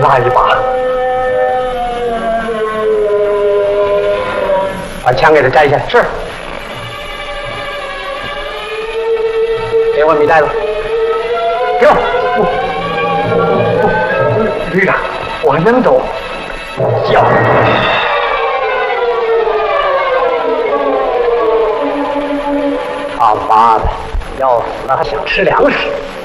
拉一把，把枪给他摘下来。是。给我米袋子，给我。旅长，我能走。行。他妈的，要死了还想吃粮食。